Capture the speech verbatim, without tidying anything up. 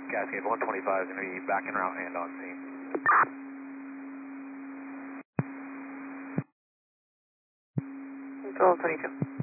Cascade one twenty-five is going to be back en route and on scene. twelve twenty-two.